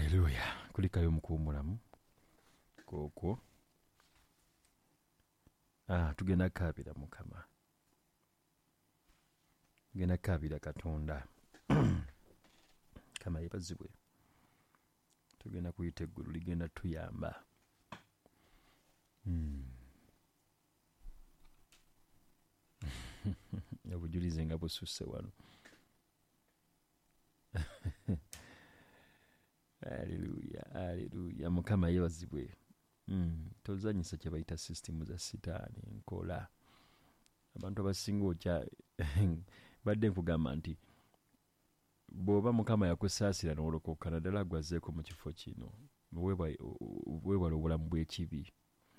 Haleluya. Kulikayo mukuumulamu kookwo tugenda kaabira Mukama, tugenda kaabira Katonda kama yebazibwe, tugenda kuyita eggulu ligenda tuyamba. Obujulize nga bususse wano. Haleluya, haleluya. Mukama yebazibwe. Tozanyisa kye bayita system za sitaani nkola. Abantu abasinga okya badde nkugamba nti bw'oba Mukama yakusaasira n'olokoka naddala gwazeeko mu kifo kino, weewale obulamu bw'ekibi.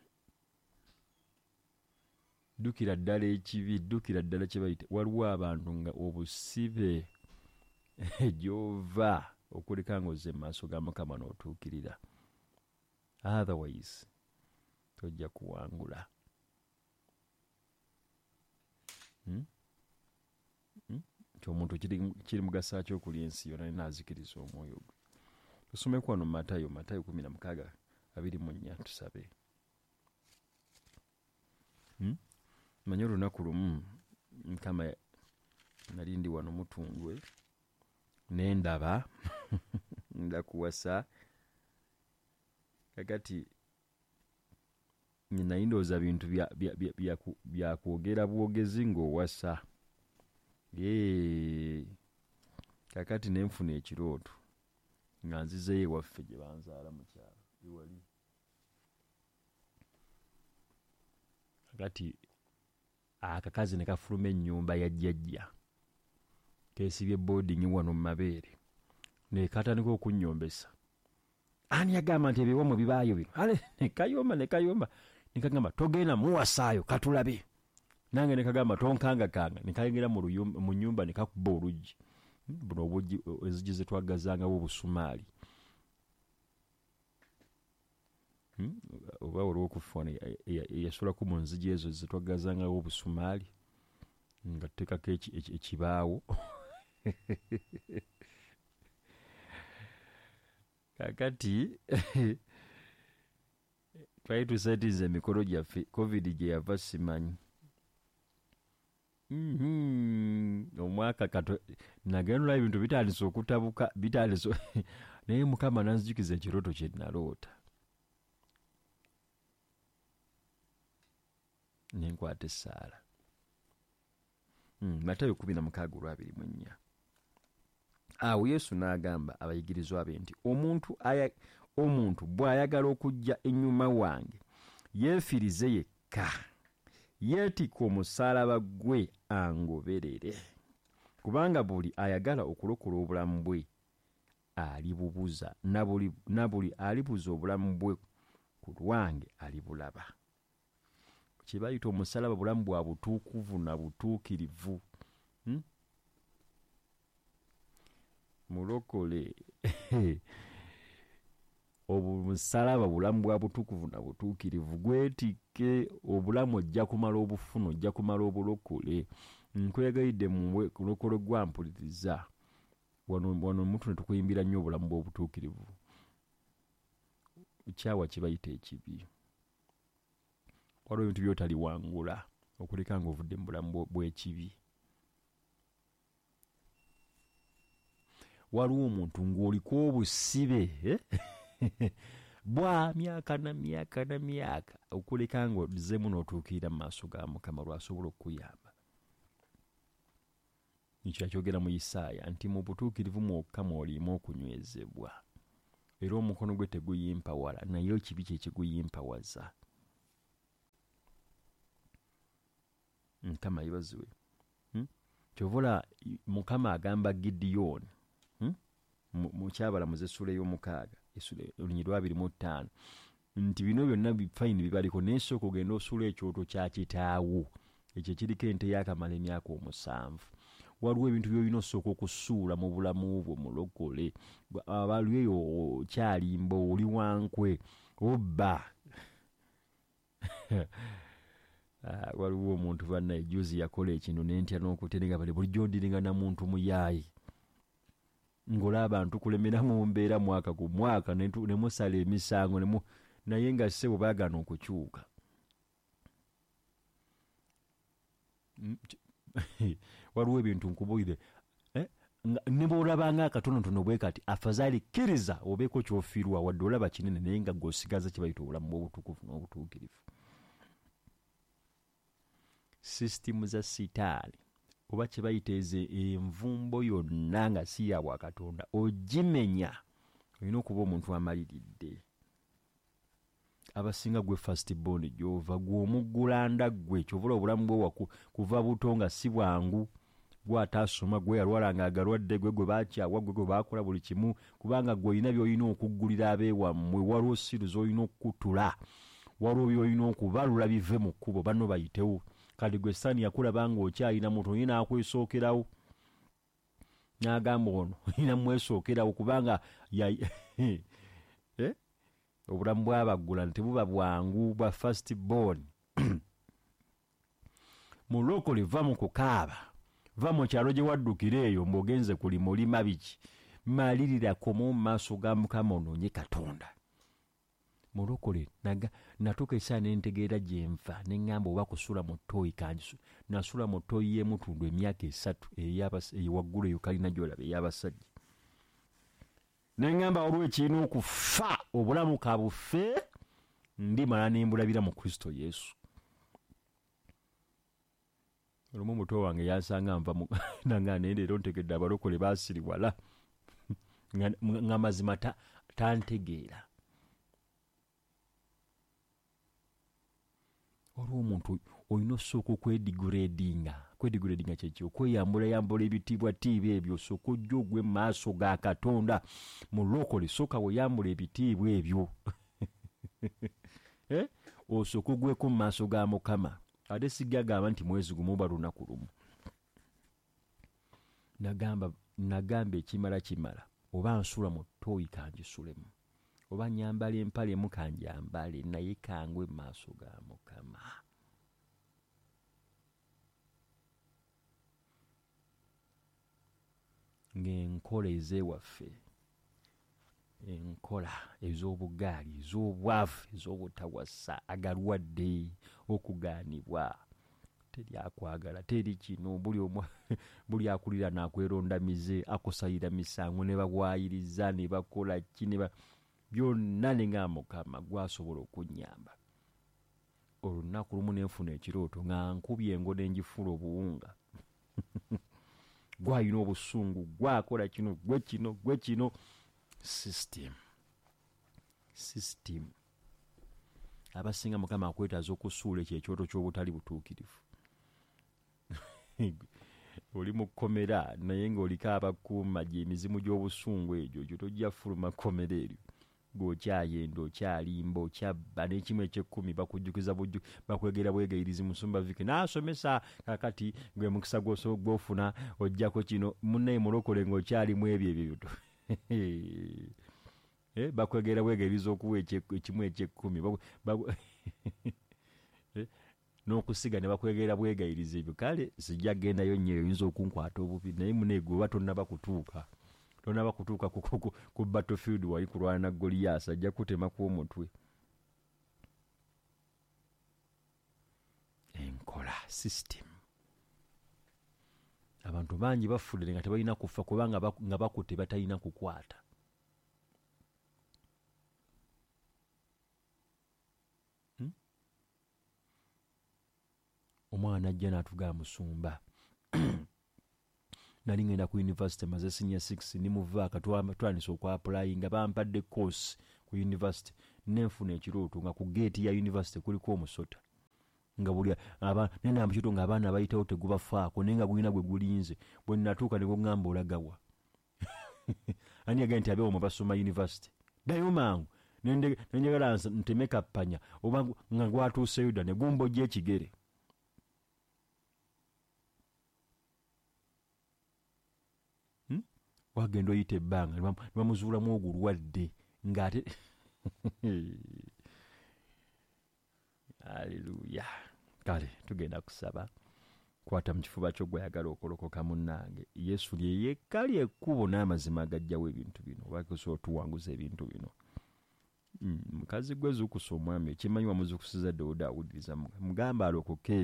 Ddukira ddala ekibi, ddukira ddala kye bayita. Waliwo abantu nga obusibe gy'ova okuleka ng'ozze mu maaso ga Mukama n'otuukirira. Otherwise tojja kuwangula. Ky'omuntu kiri mugasa ky'okulya ensi yonna n'azikiriza omwoyo gwe. Tusomeko wano Matayo 16:24 tusabe. Manyi olunaku lumu Mukama nali ndi wano Mutungwe n'endaba ndakuwasa kakati nina ndowooza bintu bya kwogera bwogezi ng'owasa. Kakati nenfuna ekirooto nga nzizeyo ewaffe gye banzaala mu kyalo ewali. Kakati akakazi ne kafuluma ennyumba ya jjajja, keesibye boarding wano mu mabeere, ne katandika okunnyombesa. Ani yagamba nti ebiwomo bibaayo bino? Ne kayomba ne kagamba togenda muwasaayo katulabe. Nange ne kagamba tonkangakanga, ne kayingira mu nnyumba ne kakuba oluggi. Buno obuggi ezijji ze twagazangawo obusumaali. Oba olw'okufa yasulako mu nzigi ezo ze twagazangawo obusumaali nga tuteekako ekibaawo. Kakati twali tusatiza emikolo gyaffe, COVID gye yava simanyi. Omwaka nagenda ebintu bitandise okutabuka, naye Mukama nanzijukiza ekirooto kye naloota. Nenkwata essaala. Matayo 16:24. Awo Yesu n'agamba abayigirizwa be nti omuntu bw'ayagala okujja ennyuma wange yeefirize yekka, yeetika omusaalaba gwe angoberere. Kubanga buli ayagala okulokola obulamu bwe alibubuza, na buli alibuza obulamu bwe ku lwange alibulaba. Kye bayita omusaalaba bulamu bwa butuukuvu na butuukirivu. Mulokole omusaalaba bulamu bwa butuukuvu na butuukirivu, gwetikke. Obulamu ojja kumala obufuna, ojja kumala obulokole. Nkwegayiridde mu kulokole gwa mpuliriza wano mutu ne tukuyimbira nnyo obulamu bw'obutuukirivu. Kyawa kye bayita ekibi. Waliwo ebintu by'otaliwangula okuleka ng'ovudde mu bulamu bw'ekibi. Waliwo omuntu ng'oliko obusibe bwa myaka na myaka okuleka ng'ozzemu n'otuukirira mu maaso ga Mukama lw'asobola okukuyamba. Ekyo akyogera mu Isaaya nti mu butuukirivu mwokka mw'olimu okunywezebwa, era omukono gwe teguyimpawala, naye ekibi kye kiguyimpawaza. Mukama yebaziwe. Kyovola Mukama agamba Gideon mu Kyabalamuzi essula ey'omukaaga olunyiriri 25 nti bino byonna fayini bibaliko, naye sooka ogenda osuula ekyoto kya kitaawo ekyo kiriko ente y'akamala emyaka 7. Waliwo ebintu by'olina osooka okusuula mu bulamu bwo mulokole. Abalweyo kyalimba, oli wankwe, obba. Waliwo omuntu banna ejuzi yakola ekintu n'entya n'okutenega bali bulijjo ndiringa na muntu muyaayi. ngola abantu kulemera mu mbeera mwaka ku mwaka ne musala emisango naye nga ssebo baagana okukyuka. Waliwo ebintu nkubuulire ne bw'olabanga akatonotono bwe kati afazaali kkiriza obeeko ky'ofiirwa wadde olaba kinene naye nga gw'osigaza kye bayita obulamu bw'obutukuvu n'obutuukirivu. Sisitimu za sitaani oba kye bayita envumbo yonna nga si ya bwa Katonda ogimenya, olina okuba omuntu amaliridde. Abasinga gwe first born gy'ova gw'omuggulanda gwe kyovula obulamu bwe kuva buto nga si bwangu, gw'ataasoma gwe yalwala nga agalwadde gwe baakyawa gwe baakola buli kimu, kubanga gwe olina by'olina okuggulira abeewammwe. Waliwo siruzi olina okukutula, waliwo by'olina okubalula bive mu kkubo banno bayitewo. Kati gwe sitaani yakulaba nga okyalina muto olina akwesookerawo n'agamba ono olina mwesookerawo kubanga obulamu bw'abaggula tebuba bwangu bwa first born. Mulokole va mu kukaaba, va mu kyalo gye waddukira eyo mb'ogenze kulima olima biki, malirirako mu maaso ga Mukama onoonye Katonda. Mulokole natuuka esaana ne ntegeera gye nva ne ŋŋamba oba kusula mu ttooyi kanjisu. Nasula mu ttooyi y'emutundu emyaka 3 waggulu eyo kalina gy'olaba ey'abasajja. Ne ŋŋamba olwo ekirina okufa obulamu kabufe ndimala ne mbulabira mu Kristo Yesu. Olumu muto wange yansanga nva nanga naye leero ntegedde abalokole baasiriwala nga mazima tantegeera. Olwo omuntu olina osooka okwedigireedinga kyeki okweyambulayambula ebitiibwatiibwa ebyo osooka ojja ogwe mu maaso ga Katonda. Mulokole sooka weyambula ebitiibwa ebyo osooka ogweko mu maaso ga Mukama. Ate sigagamba nti mwezi gumu oba lunaku lumu. Nagamba ekimala oba nsula mu ttooyi kangisulemu, oba nyambala empale emu kanjambale, naye kangwe mu maaso ga Mukama. Ng'enkola ez'ewaffe, enkola ez'obugaali, ez'obwavu, ez'obutawasa, agalwadde, okugaanibwa, teri akwagala, teri kino, buli akulira n'akwerondamize, akusayira misango ne babwayiriza ne bakola ki byonna ne nga Mukama gwasobola okunnyamba. Olunaku lumu nenfuna ekirooto nga nkubye engo ne ngifuula obuwunga. Gwalina obusungu, gwakola kino, gwe kino. System. Abasinga Mukama akwetaaza okusuula ekyo ekyoto ky'obutali butuukirivu. Oli mu kkomera naye ng'oliko abakuuma gye emizimu gy'obusungu egyo tojja fuluma kkomera eryo. Gw'okyayenda, okyalimba, okyabba n'ekimu eky'ekkumi bakujjukiza bakwegera bwegayirizi Musumba Vicky n'asomesa kakati gwe mukisa gw'ofuna ojjako kino munnaye mulokole ng'okyalimu ebyo bakwegera bwegayiriza okuwa ekimu eky'ekkumi n'okusiga ne bakwegera bwegayiriza ebyo. Kale sijja gendayo nnyo oyinza okunkwata obubi naye munnaye gwe oba tonnaba kutuuka ku battlefield wali kulwana na Goliath ajja kutemaku omutwe. Enkola system. Abantu bangi bafudde nga tebalina kufa kubanga nga bakutte batalina kukwata. Omwana ajja n'atugamba Musumba nali ngenda ku university maze senior 6 ni muvaaka twandise okwapulayinga bampadde course ku university nenfuna ekirooto nga ku gate ya university kuliko omusota nga buli nenda mukito nga abaana bayitawo tegubafaako naye nga gulina gwe gulinze bwe natuuka ne gongamba olagawa ani yagenda nti abeewo basoma university ddayo mangu nenjagala ntemeka ppanya oba nga gwatuuseyo dda ne gumbojja ekigere. Wagenda oyita ebbanga ne bamuzuulamu ogulwadde ng'ate Haleluya. Kale tugenda kusaba kwata mu kifuba kyo gwayagala okolokoka munnange. Yesu lye yekka lyekkubo n'amazima agajjawo ebintu bino, obakosobola otuwanguza ebintu bino. Mukazi gwe Zukusa omwami ekimanyi wamuzukusiza Dawudi awuliriza mugamba alokoke.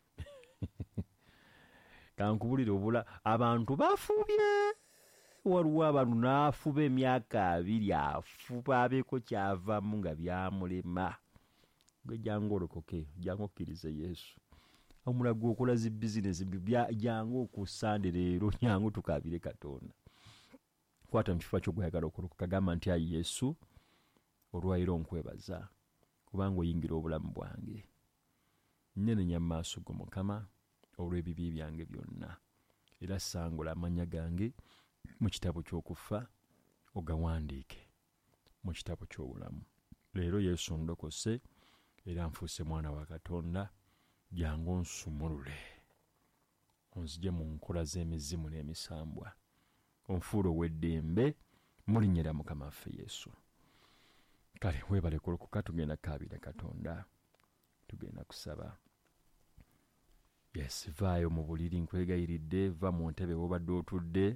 Kankubulire obula abantu bafuubye. Waliwo abantu n'afuba emyaka 2 afuba abeeko kyavamu nga byamulema. Gwe jangu olokoke, jangu okkirize Yesu. Omulago okola zi bizinesi jangu okusande leero, jangu tukabire Katonda. Kwata mu kifo kyo gwayagala okolokoka, gamba nti ayi Yesu olwayiro nkwebaza kubanga oyingira obulamu bwange. Nnenenya mu maaso go Mukama olw'ebibi byange byonna, era sangula amannya gange mu kitabo ky'okufa ogawandiike mu kitabo ky'obulamu. Leero Yesu ndokose era nfuuse mwana wa Katonda, jangu onsumulule onzije mu nkola z'emizimu n'emisambwa, onfuule ow'eddembe mu linnya lya Mukama waffe Yesu. Kale weebale kulokoka, tugenda kaabira Katonda, tugenda kusaba. Yes, vaayo mu buliri nkwegayiridde, va mu ntebe w'obadde otudde.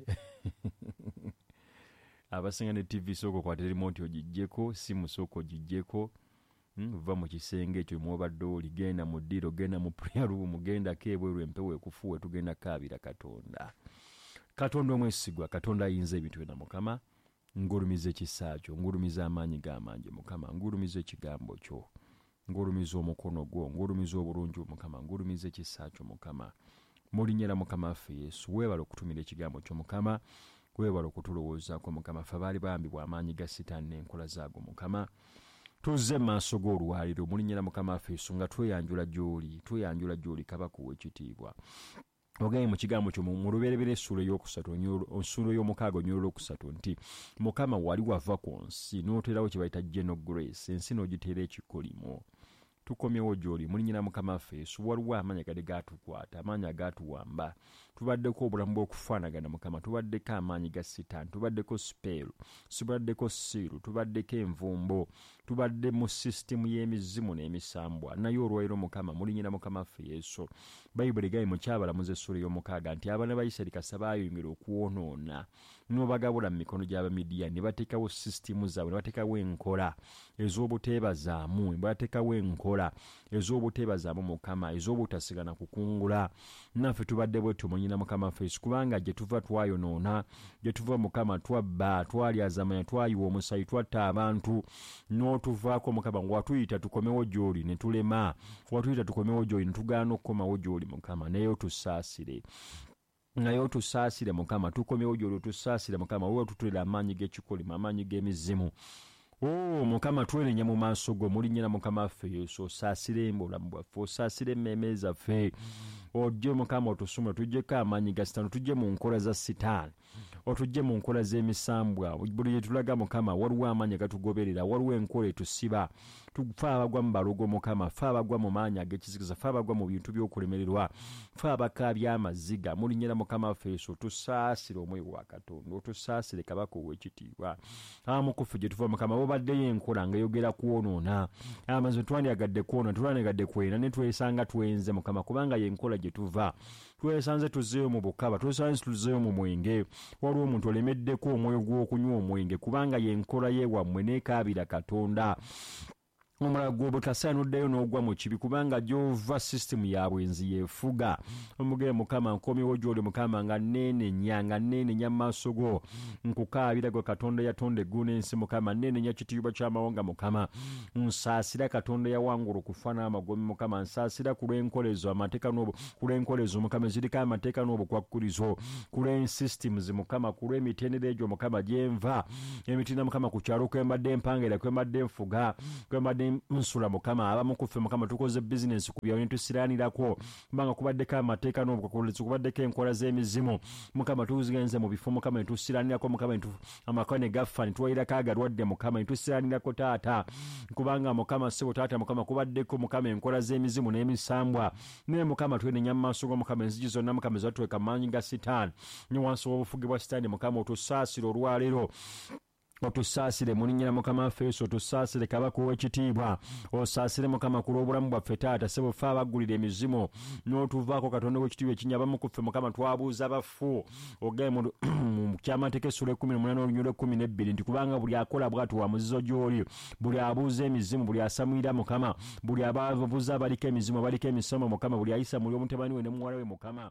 Abasinga ne TV sooka okwata remote ogiggyeko, simu sooka ogiggyeko. Va mu kisenge ekyo mw'obadde oli, genda mu ddiro, genda mu prayer room, gendako ebweru empewo ekufuwe, tugenda kaabira Katonda. Katonda omwesigwa, Katonda ayinza ebintu byonna Mukama, ngulumiza ekisa kyo, ngulumiza amaanyi g'amangi Mukama, ngulumiza ekigambo kyo, ngulumiza omukono gwo, ngulumiza obulungi Mukama, ngulumiza ekisa kyo Mukama. Mu linnya lya Mukama waffe Yesu, weebala okutumira ekigambo kyo Mukama, weebala okutulowoozaako Mukama. Ffe baali bambibwa amaanyi ga Sitaani n'enkola zaago Mukama, tuzze mu maaso g'olwaliro mu linnya lya Mukama waffe Yesu nga tweyanjula gy'oli Kabaka w'ekitiibwa. Ogaye mu kigambo kyo mu lubereberye essuula ey'okusatu, essuula y'omukaaga onyolo okusatu, nti Mukama wali wava ku nsi n'oteerawo kye bayita General Grace, ensi n'ogiteera ekikolimo. Tukomyewo gy'oli mu linnya lya Mukama waffe Yesu. Waliwo amaanyi agadde gaatukwata, amaanyi agaatuwamba, tubaddeko obulamu bw'okufaanagana Mukama, tubaddeko amaanyi ga Sitaani, tubaddeko sipeero, tubaddeko siiru, tubaddeko envumbo, tubadde mu sisitemu y'emizimu n'emisambwa. Naye olwaliro Mukama mu linnya lya Mukama waffe Yesu, Bayibuli egaye mu Kyabalamuzi essuula y'omukaaga nti abaana ba Isirayiri kasa baayongera okwonoona n'obagabula mu mikono gy'Abamidiyaani, ne bateekawo sisitemu zaabwe, ne bateekawo enkola ez'obuteebazaamu, ne bateekawo enkola ez'obuteebazaamu Mukama, ez'obutasigana kukungula. Naffe tubadde bwetyo mu linnya lya Mukama waffe Yesu, kubanga gye tuva twayonoona, gye tuva Mukama twabba, twalyazaamanya, twayiwa omusaayi, twatta abantu, n'otuvaako Mukama. Watuyita tukomewo gy'oli ne tulema, watuyita tukomewo gy'oli ne tugaana okukomawo gy'oli Mukama, naye otusaasire. Naye otusaasire Mukama, tukomyewo gy'oli otusaasire Mukama, wewe tutulira amaanyi g'ekikolimo, amaanyi g'emizimu. Mukama twenenya mu maaso go mu linnya lya Mukama waffe Yesu, osaasire obulamu bwaffe, osaasire emmeeme zaffe. Ojje Mukama otusumule, tuggyeko amaanyi ga Sitaani, tujje mu nkola za Sitaani, otujje mu nkola z'emisambwa. Buli gye tulaga Mukama waliwo amaanyi gatugoberera, waliwo enkola etusiba. Tufe abagwa mu balogo Mukama, fe abagwa mu maanyi ag'ekizikiza, fe abagwa mu bintu by'okulemererwa, fe abakaabya amaziga. Mu linnya lya Mukama waffe Yesu, otusaasire Omwoyo wa Katonda, otusaasire Kabaka ow'ekitiibwa. Amu ku ffe gye tuva Mukama, wabaddeyo enkola nga yogera kwonoona, amazima twandyagadde kwonoona, twandyagadde kwena, ne twesanga twenze Mukama, kubanga y'enkola gye tuva. Twesanze tuzzeeyo mu bukaba, twesanze tuzzeeyo mu mwenge. Waliwo omuntu olemeddeko omwoyo gw'okunywa omwenge, kubanga y'enkola y'ewammwe n'ekaabira Katonda. Omulala gwo bwe kasaanuddeyo n'ogwa mu kibi, kubanga gy'ova sisitemu ya bwenzi yeefuga. Omugere Mukama, nkomyewo gy'oli Mukama, nga neenenya mu maaso go, nkukaabira gwe Katonda yatonda eggulu n'ensi Mukama, neenenya kitiibwa ky'amawanga Mukama. Nsaasira Katonda yawangula okufa n'amagombe Mukama, nsaasira ku lw'enkolezo amateeka ku lw'enkolezo Mukama eziriko amateeka n'obukwakkulizo, ku lw'ensisitemuzi Mukama, ku lw'emitendera egyo Mukama gyenva, emitinda Mukama ku kyalo kwe mbadde mpangira, kwe mbadde nfuga, kwe mbadde nsula Mukama. Abamu ku ffe Mukama tukoze bizinesi ku byalo ne tusiraanirako, kubanga kubaddeko amateeka n'obukwakkulizo, kubaddeko enkola z'emizimu Mukama. Tuzigenze mu bifo Mukama ne tusiraanirako Mukama, amaka ne gafa, ne tuwayirako agalwadde Mukama, ne tusiraanirako Taata, kubanga Mukama ssebo Taata Mukama, kubaddeko Mukama enkola z'emizimu n'emisambwa. Naye Mukama twenenya mu maaso go Mukama, enzigi zonna Mukama ezatweka amaanyi ga Sitaani ne wansi w'obufuge bwa Sitaani Mukama, otusaasire olwaleero. otusaasire mu linnya lya Mukama waffe Yesu, otusaasire kabaka ow'ekitiibwa, osaasire Mukama ku lw'obulamu bwaffe taata ssebo ffe abaggulira emizimu n'otuvaako Katonda w'ekitiibwa ekinyaba mu kuffe Mukama twabuuza bafu ogaye mu kyamateeka essula 18 olunyolo 12 nti kubanga buli akola bw'atyo wa muzizo gy'oli, buli abuuza emizimu, buli asamwira Mukama, buli abavuza abaliko emizimu abaliko emisomo Mukama, buli ayisa muli omutabani we ne muwala we Mukama,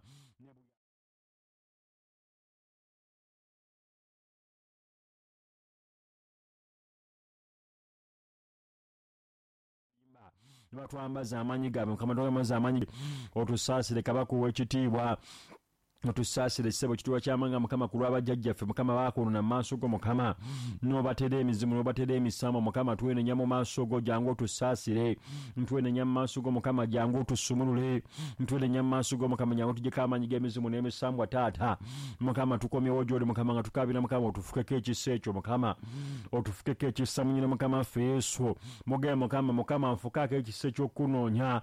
batwambaza amaanyi gaabwe Mukama twambaza amaanyi otusaasire kabaka ow'ekitiibwa, otusaasire ssebo kitiibwa ky'amanga Mukama ku lw'abajjajjaffe Mukama baakoonona mu maaso go Mukama, n'obatera emizimu n'obatera emisambo Mukama, twenenya mu maaso go jangu otusaasire, ntwenenya mu maaso go Mukama jangu otusumulule, ntwenenya mu maaso go Mukama jangu tugyeko amaanyi g'emizimu n'emisambwa taata Mukama, tukomyewo gy'oli Mukama nga tukaabira Mukama otufukeko ekisa ekyo Mukama, otufukeko ekisa mu nnyina Mukama waffe Yesu, muge Mukama nfukaako ekisa ekyokunoonya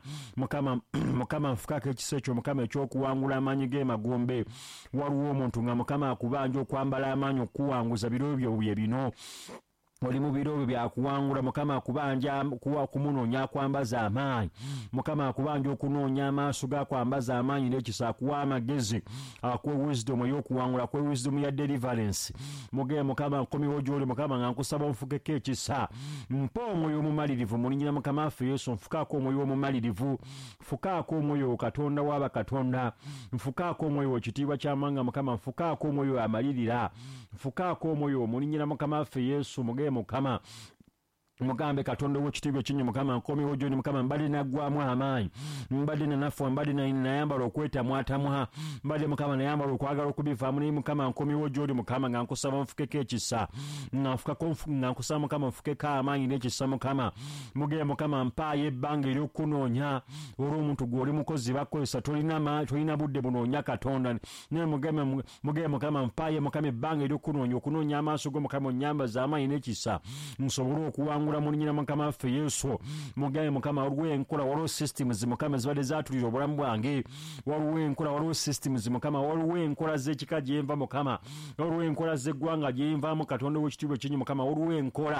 Mukama nfukaako ekisa ekyo Mukama ekyokuwangula amaanyi g'emagombe. Waliwo omuntu nga Mukama akubanja okwambala amaanyi okuwanguza biro byo bye bino, oli mu biro byakuwangula Mukama akubanja kumunoonya akwambaza amaanyi Mukama akubanja okunoonya amaaso gakwambaza amaanyi n'ekisa akuwa amagezi akuwa wisdom ey'okuwangula akuwa wisdom ya deliverance muge Mukama nkomyewo gy'oli Mukama nga nkusaba onfukeko ekisa, mpa omwoyo omumalirivu mu linnya lya Mukama waffe Yesu, nfukaako omwoyo omumalirivu, nfukaako omwoyo Katonda w'abakatonda, nfukaako omwoyo ekitiibwa ky'amanga Mukama, nfukaako omwoyo amalirira, nfukaako omwoyo mu linnya lya Mukama waffe Yesu muge Mukama mugambe Katonda w'ekitiibwa ekinyi Mukama nkomyewo gy'oli Mukama, mbadde naggwaamu amaanyi, mbadde nanafwa, mbadde nayambala okwetamwatamwa, mbadde Mukama nayambala okwagala okubivaamu naye Mukama nkomyewo gy'oli Mukama nga nkusaba nfukeko ekisa, nga nkusaba Mukama nfukeko amaanyi n'ekisa Mukama, muge Mukama mpaayo ebbanga ery'okunoonya olw'omuntu gw'oli mukozi bakozesa, tolina budde bunoonya Katonda naye muge Mukama mpaayo Mukama ebbanga ery'okunoonya okunoonya amaaso go Mukama onnyambaza amaanyi n'ekisa nsobole okuwangula mu linnya lya Mukama waffe Yesu, mugaye Mukama waliwo enkola, waliwo systems Mukama zibadde zaatulira obulamu bwange, waliwo enkola, waliwo systems Mukama, waliwo enkola z'ekika gyenva Mukama, waliwo enkola z'eggwanga gyenvaamu Katonda w'ekitiibwa ekinyi Mukama, waliwo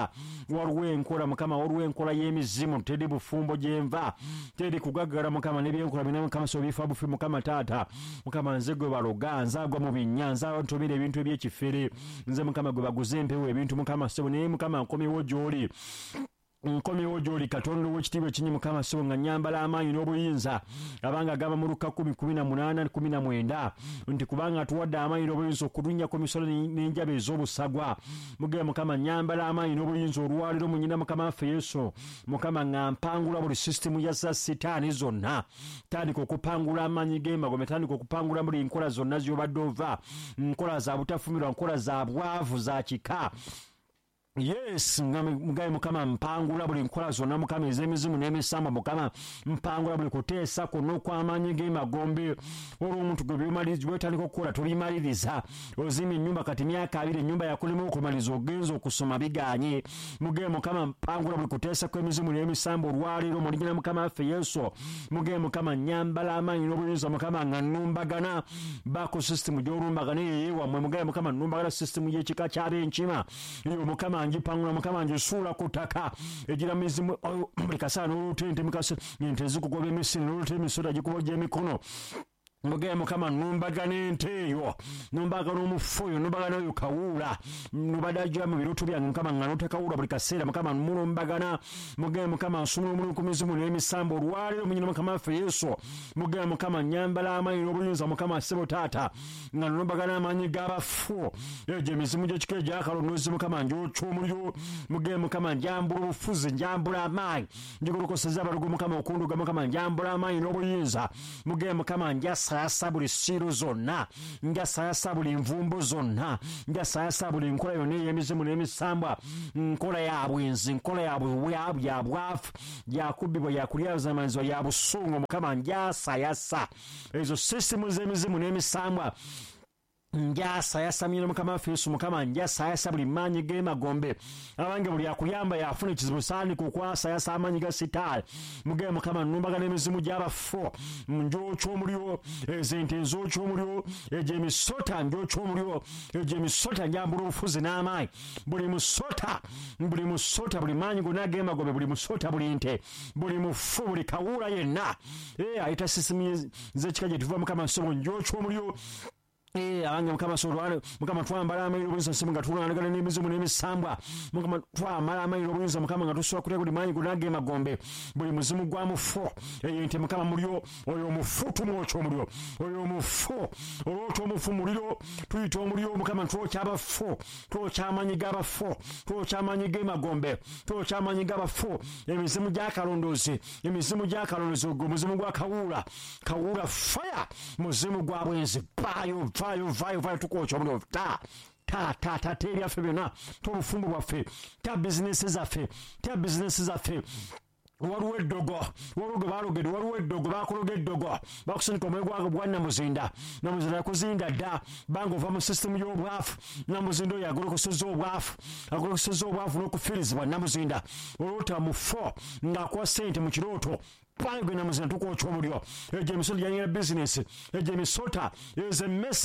enkola Mukama, waliwo enkola y'emizimu teri bufumbo gyenva, teri kugaggala Mukama, n'ebyenkola bina Mukama so bifa bufi Mukama taata Mukama, nze gwe baloga, nze agwa mu binnya, nze ntomera ebintu eby'ekifere, nze Mukama gwe baguza empewo ebintu Mukama sebo, naye Mukama nkomyewo gy'oli, nkomyewo gy'oli Katonda w'ekitiibwa ekinyi Mukama sebo nga nyambala amaanyi n'obuyinza abanga agamba mu Luka 10:18-19 nti kubanga atuwadde amaanyi n'obuyinza okulinnyako emisolo n'enjaba ez'obusagwa, muge Mukama nyambala amaanyi n'obuyinza olwaliro mu nnyina Mukama waffe Yesu Mukama nga mpangula buli sisitemu ya Sitaani zonna, tandika okupangula amaanyi g'emagombe, tandika okupangula buli nkola zonna z'obadde ova, nkola za butafumirwa, nkola za bwavu, za kika. Yes, mugaye Mukama mpangula buli nkola zonna Mukama ez'emizimu n'emisamba Mukama, mpangula buli kuteesa kwonna okw'amaanyi g'emagombe olw'omuntu gwe byomaliriza wetandika okukola tobimaliriza, ozimba ennyumba kati myaka 2 ennyumba yakulema okumaliza ogenza okusoma biganye, mugaye Mukama mpangula buli kuteesa kw'emizimu n'emisamba olwaleero mu linnya lya Mukama waffe Yesu, mugaye Mukama nyambala amaanyi n'obuyinza Mukama nga nnumbagana baako system gy'olumbagana eyeewammwe, mugaye Mukama nnumbagana system y'ekika ky'ab'enkima eyo Mukama njipangula Mukama njisuula ku ttaka egira mizimu buli kasaa n'olutente mikasa ente zikugoba emisiri n'olutente emisoda gikubojja emikono, mugaye Mukama numbagana ente eyo, numbagana omufu oyo, numbagana oyo kawuula, nubadajja mu birutu byange Mukama nga notekawuula buli kaseera Mukama numumbagana, mugaye Mukama nsumula omuliro ku mizimu n'emisambo olwaleero mu nnyina Mukama waffe Yesu, mugaye Mukama nyambala amaanyi n'obuyinza Mukama ssebo taata nga numbagana amaanyi g'abafu egyo emizimu gy'ekika egyakalonoozi Mukama ngyokya omuliro, mugaye Mukama njambula obufuzi, njambula amaanyi, njigolokoseza abalugu Mukama okunduga Mukama njambula amaanyi n'obuyinza, mugaye Mukama njasayasa buli siiro zonna, njasayasa buli nvumbo zonna, njasayasa buli nkola yonna ey'emizimu n'emisambwa, nkola ya bwenzi, nkola ya bwavu, yakubbibwa, yakulyazamanyizibwa, ya busungu Mukama njasayasa ezo sisitemu z'emizimu n'emisambwa njasa yasamira mukama Yesu mukama njasa yasa buli manyi gemagombe abange buli akuyamba yafuna ekizibu sani kukwasa yasa amanyi ga sitale muge mukama numbaga n'emizimu gy'abafo njocho omuliro ezente nzocho omuliro eje misota njocho omuliro eje misota njambula obufuzi n'amaanyi buli musota buli manyi gonna gemagombe buli musota buli nte buli mufu buli kawula yenna ayita sisimi z'ekika gye tuva mukama nsobo njocho omuliro abange mukama solwale mukama twambala amayiro obuyinza simu nga tulwanagana n'emizimu n'emisambwa mukama twamala amayiro obuyinza mukama nga tusobola kuteka buli manyi gunage magombe buli muzimu gwa mufu ente mukama muliro oyo mufu tumwocha omuliro oyo mufu olwota omufu muliro tuyita omuliro mukama twokya abafu twokya amanyi g'abafu twokya amanyi g'emagombe twokya amanyi g'abafu emizimu gy'akalondozi ogwo muzimu gwa kawula fire muzimu gwa bwenzi vayo tukwocha omuliro ta teri yaffe byonna tobufumbo bwaffe ta bizinesi zaffe waliwo eddogo balogedde waliwo eddogo bakologa eddogo bakusunika omwegwago gwa namuzinda yakuzinda dda banga ova mu sisitemu y'obwafu namuzinda oyo agolokoseza obwafu n'okufiirizibwa namuzinda olwota mufo ng'akuwa ssente mu kirooto pange namuzinda tukwocha omuliro egyo emisolo gyanyira bizinesi egyo emisota ezo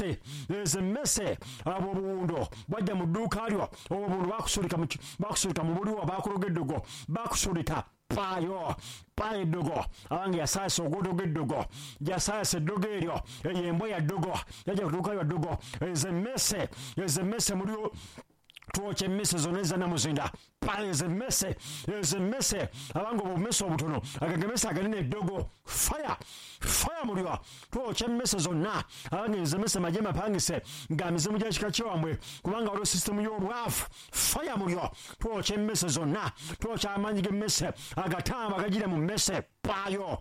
emmese abo obuwundo bwajja mu dduuka lyo obuwundo bakusulika mu buliwo bakologa eddogo bakusulika payo eddogo abange yasaasa oguudo gw'eddogo yasaasa eddogo eryo eyo embwa ya ddogo yajja kutuuka lwa ddogo ezo emmese mulio twokya emmese zonna eza namuzinda ezo emmese abange obumese obutono agagemese agalina eddogo fire mulio twokya emmese zonna abange ezo emmese magye mapangise nga mizimu gya kika kyewamwe kubanga waliwo sisitemu y'obwafu fire mulio twokya emmese zonna twokya amanyi g'emmese agatamba agagira mu mmese payo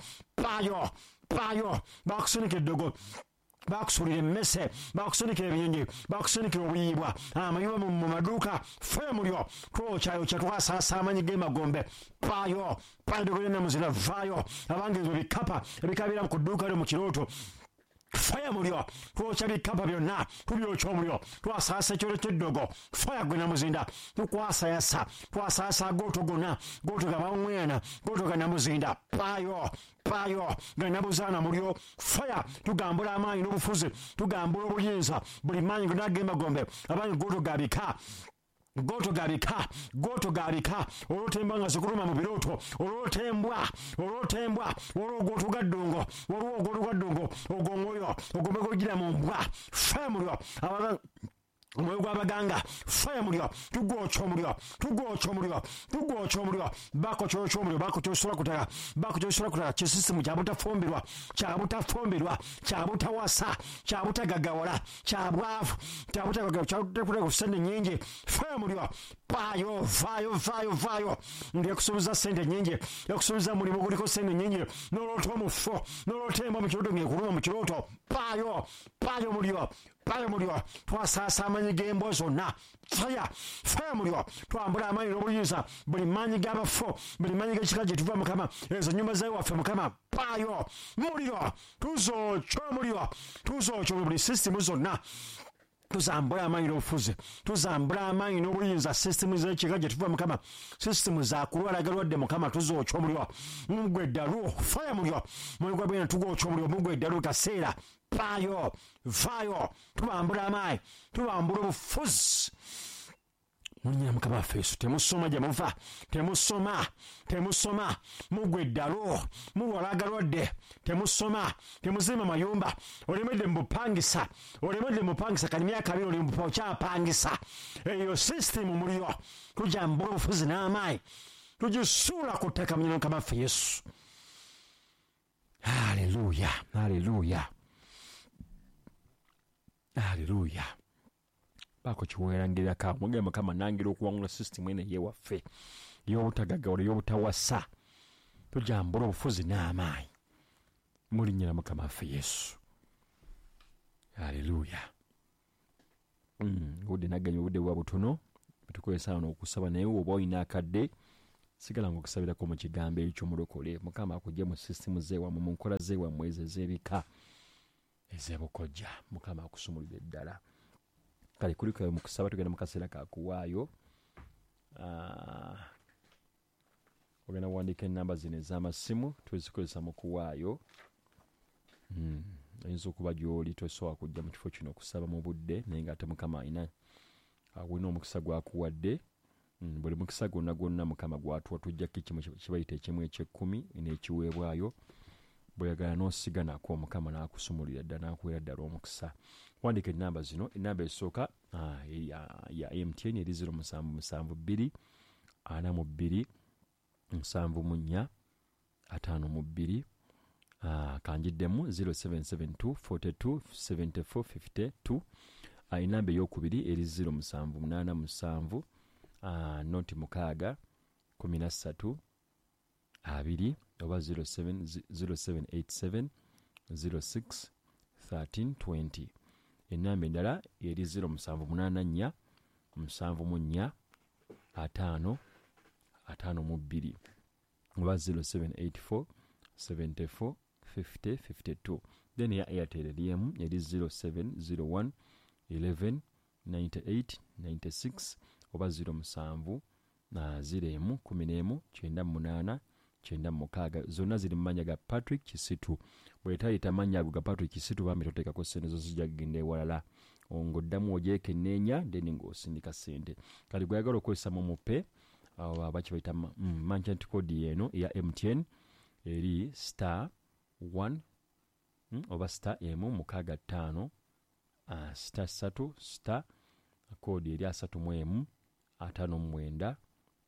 bakusunika eddogo bakusulira emmese bakusunikira ebinyonyi bakusunikira obuyiibwa amayuba mu maduuka fire mulyo twokyayo kyatwasaasa amanyi g'emagombe payo dogolya namuzina vaayo abange ezo bikapa ebikabira ku dduuka lyo mu kirooto fire mulyo twokya bikapa byonna tubyokya omulyo twasaasa ekyoto ky'eddogo fire gwe namuzinda tukwasayasa twasaasa gooto gonna gooto gabawŋŋweana gooto ga namuzinda payo nga nabuzaana mulyo fire tugambula amaanyi n'obufuzi tugambula obuyinza buli maanyi gonna ag'emagombe abangi gooto gabika olwotembwa nga zikuluma mu birooto olwotembwa waliwo ogooto gwa ddongo ogwomwoyo ogombe gogira mu mbwa fire mulyo omwoyo gw'abaganga fire mulyo tugwokya omulyo bakokyosa omulyo bakokyosola kutaka kisisimu kyabutafumbirwa kyabutawasa kyabutagagawala kyabwavu kyabutakuta ku sente nyingi fire mulyo payo vaayo ndi ekusuubiza sente nyingi ekusuubiza mulimu guliko sente nyingi noloota omufo noloota embwa mu kirooto ngekuluma mu kirooto payo mulyo twasaasa amanyi g'embwa zonna fire mulyo twambula amanyi n'obuyinza buli manyi g'abafo buli manyi g'ekika gye tuva mukama ezo nnyumba zewaffe mukama payo mulyo tuzokya buli sisitemu zonna tuzambula amanyi n'obufuzi tuzambula amanyi n'obuyinza sisitemu z'ekika gye tuva mukama sisitemu zakulwalagalwadde mukama tuzokya omulyo mugwe eddalu fire mulyo mwoyo gwa bwena tugwokya omulyo mugwe eddalu kaseera payo vaayo tubambula amaanyi tubambula obufuzi mulinyira mukama waffe Yesu temusoma gye muva temusoma mugwe eddalu mulwalagalwadde temusoma temuzimba mayumba olemedde mubupangisa kali myaka 2 oli okyapangisa eyo sisitemu mulyo tujambula obufuzi n'amaanyi tugisuula ku ttaka munyira mukama waffe Yesu haleluya baako kiweerangirako muge mukama nangira okuwangula sisitemu eno eyewaffe ey'obutagagawala ey'obutawasa tujambula obufuzi n'amaanyi mulinnyira mukama waffe Yesu haleluya obudde nagganya obudde bwa butono betukozesa wano okusaba naye oba olina akadde sigala nga okusabirako mu kigambo eky'omulokole mukama akugye mu sisitemu zeewammwe mu nkola zeewammwe ezo ez'ebika ez'ebukojja mukama akusumulire ddala kale kuliko mu kusaba tugenda mu kaseera ka kuwaayo. Ogenda kuwandiika ennamba zino ez'amasimu tuzikozesa mu kuwaayo. Oyinza okuba gy'oli tosobola kujja mu kifo kino okusaba mu budde naye ng'ate Mukama alina wina omukisa gwakuwadde. Buli mukisa gwonna Mukama gwatuwa tujjako ekimu kibayita ekimu eky'ekkumi n'ekiweebwayo. Bw'oyagala n'osiga nako Mukama n'akusumulira ddala n'akuweera ddala omukisa. Wandiika ennamba zino. Ennamba esooka ya MTN eri 0772 42 74 52. Kanjiddemu 0772 42 74 52. Ennamba ey'okubiri eri 0787 noti 6 13 2 oba 0787 06 13 20. Ennamba endala eri 0784 74 5 52 oba 0784 74 50 52. Then ya Airtel eriemu eri 0701 11 98 96 oba 07 0 11 98 96. Zonna ziri mu mannya ga Patrick Kisitu. Bw'etayita mannya ago ga Patrick Kisitu bambi toteekako ssente zo zijja kugenda ewalala. Ng'oddamu ogyekenneenya then ng'osindika ssente. Kale gweyagala okukozesa momope abaki bayita merchant code eno eya MTN eri star 1 oba star M65 star 3 star code eri 3 59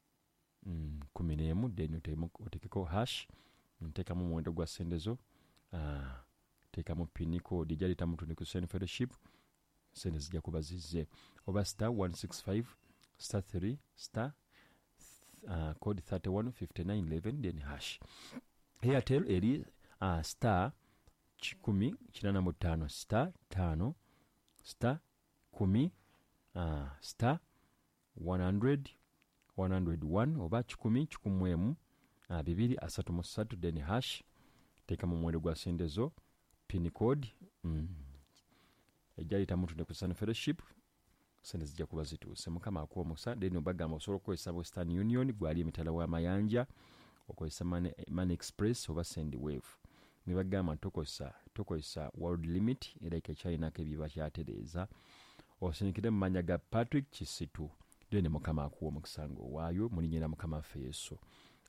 11 then otekeko hash nteekamu omuwendo gwa ssente zo. Teekamu pin code ejja leeta muntu ne ku Send Fellowship, ssente zijja kuba zizze. Oba star 165 star 3 star code 31 59 11 then hash. Airtel eri star 10 star 5 star 10 star 100 101 oba 10 233 then hash. Teekamu omuwendo gwa ssente zo, pin code ejja leeta muntu ne ku Send Fellowship, ssente zijja kuba zituuse. Mukama akuwa omukisa. Then obagamba osobola okukozesa Western Union gwali emitala w'amayanja, okozesa Money Express oba Sendwave. Ne bagamba tokozesa World Limit era ekyalinako ebiba kyatereeza. Osindikire mu mannya ga Patrick Kisitu. Then Mukama akuwa omukisa ng'owaayo mu linnya lya Mukama waffe Yesu.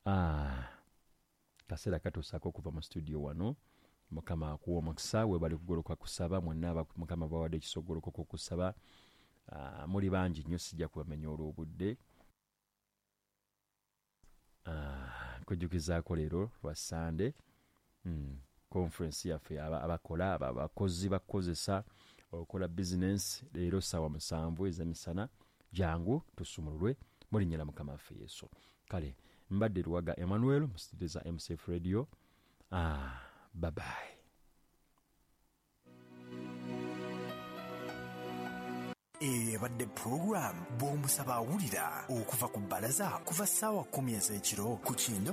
Kaseera katuusaako okuva mu studio wano. Mukama akuwa omukisa. Weebale kugoloka kusaba. Mwenna Mukama bawadde ekisa okugolokoka okusaba. Muli bangi nnyo sijja kubamenya olw'obudde. Kujjukizaako leero lwa Sande conference yaffe abakola abakozi bakozesa okola business leero ssaawa 7 ez'emisana. Jangu tusumululwe mu linnya lya Mukama waffe Yesu. Kale mbadde Luwaga Emmanuel mu studio za MCF Radio. Bye bye. Ebadde program bw'omusaba awulira okuva ku bbalaza kuva ssaawa 10 ez'ekiro ku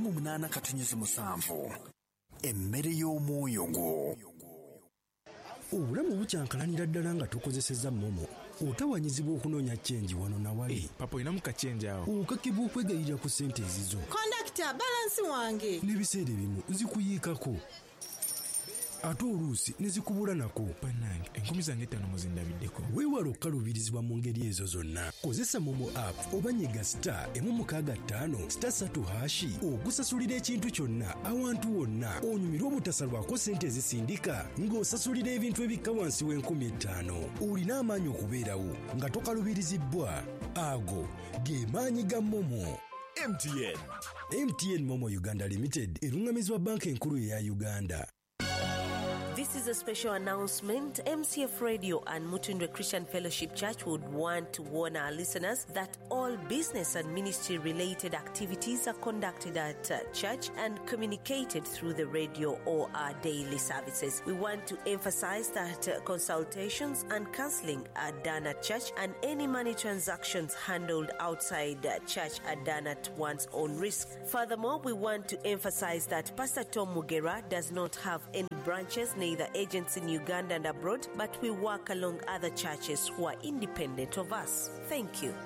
98.7 emmere y'omwoyo gwo. Obulamu bukyankalanira ddala nga tukozesezza momo. Otawanyizibwa okunoonya chenji wano na wali. Papa ina mukachenji awo. Okakibwa okwegayirira ku ssente ezizo. Kondakita balansi wange. N'ebiseera ebimu zikuyiikako. Ate oluusi ne zikubula nako. Bannange enkumi zange 5 muzindabiddeko. Weewala okukaluubirizibwa mu ngeri ezo zonna. Kozesa momo app oba nyiga star 165 star 3 hashi okusasulira ekintu kyonna awantu wonna. Onyumirwa obutasalwako ssente ezisindika ng'osasulira ebintu ebikka wansi w'5,000. Olina amaanyi okubeerawo nga tokalubirizibbwa. Ago ge maanyi ga momo. MTN Momo Uganda Limited erungamizibwa banka enkulu eya Uganda. This is a special announcement. MCF Radio and Mutundwe Christian Fellowship Church would want to warn our listeners that all business and ministry-related activities are conducted at church and communicated through the radio or our daily services. We want to emphasize that consultations and counseling are done at church and any money transactions handled outside church are done at one's own risk. Furthermore, we want to emphasize that Pastor Tom Mugera does not have any branches, neither agents in Uganda and abroad, but we work along other churches who are independent of us. Thank you.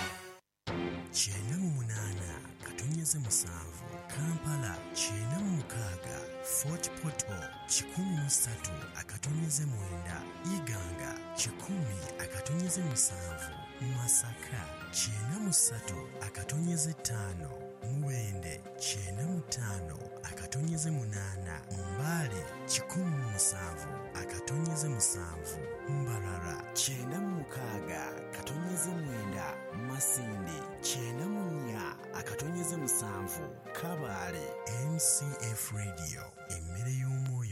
Kampala 9-6 Fort Portal 13-9 Iganga 10-7 Masaka 9-3-5 Muwende 9-5-8 Mbale 17-7 Mbarara 9-6-9 Masindi 9-4-7 Kabale. MCF Radio emmere y'omwoyo